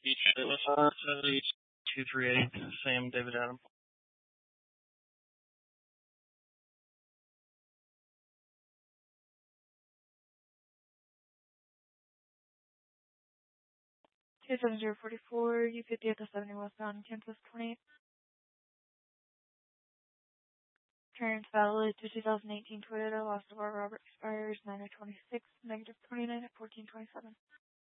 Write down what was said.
It was 47238, Sam David Adam. Two 7044, U50 at the 70 westbound, Kansas 28. Turns valid to 2018 Toyota, lost of our Robert expires 9/26, -29 at 1427.